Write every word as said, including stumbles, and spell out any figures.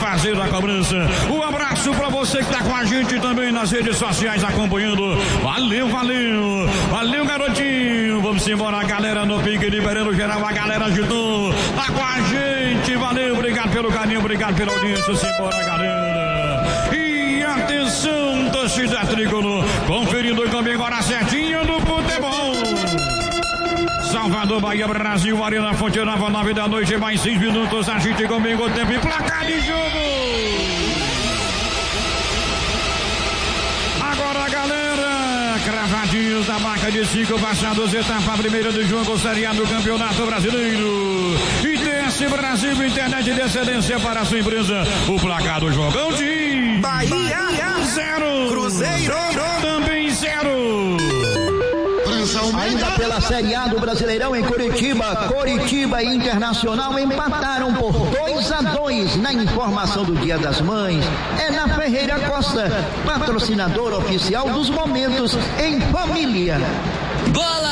prazer da cobrança. Um abraço pra você que tá com a gente também nas redes sociais acompanhando. Valeu, valeu. Valeu, garotinho. Vamos embora, galera, no pique liberando geral. A galera agitou. Tá com a gente. Valeu, obrigado pelo carinho, obrigado pela audiência. Simbora, galera. E atenção, torcida tricolor. Conferindo também agora certinho do futebol. Salvador, Bahia, Brasil, Arena Fonte Nova, nove da noite, mais seis minutos, a gente comigo, tempo e placar de jogo. Agora, galera, cravadinhos da marca de cinco passados, etapa primeira do jogo, Série A do Campeonato Brasileiro. I T S Brasil, internet de excelência para a sua empresa. O placar do jogão de Bahia, zero. Cruzeiro, também zero. Ainda pela Série A do Brasileirão em Curitiba, Coritiba e Internacional empataram por dois a dois. Na informação do Dia das Mães, é na Ferreira Costa, patrocinador oficial dos momentos em família. Bola!